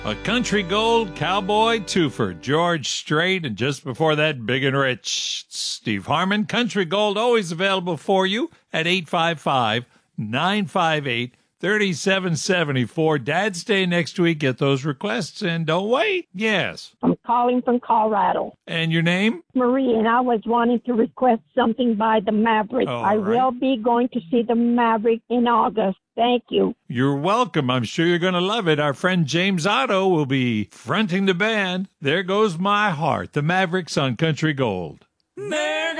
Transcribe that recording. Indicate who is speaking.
Speaker 1: A Country Gold Cowboy Twofer, George Strait, and just before that, Big and Rich, Steve Harmon. Country Gold always available for you at 855-958-3774. Dad's Day next week. Get those requests and don't wait. Yes.
Speaker 2: I'm calling from Colorado.
Speaker 1: And your name?
Speaker 2: Marie, and I was wanting to request something by the Maverick. I will be going to see the Maverick in August. Thank you.
Speaker 1: You're welcome. I'm sure you're going to love it. Our friend James Otto will be fronting the band. There Goes My Heart, the Mavericks on Country Gold.